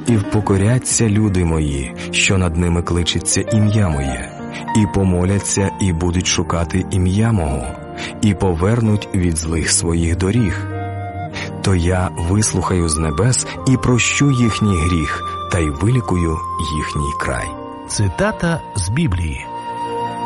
І впокоряться люди мої, що над ними кличеться ім'я моє, і помоляться, і будуть шукати ім'я мого, і повернуть від злих своїх доріг. То я вислухаю з небес і прощу їхній гріх, та й вилікую їхній край». Цитата з Біблії.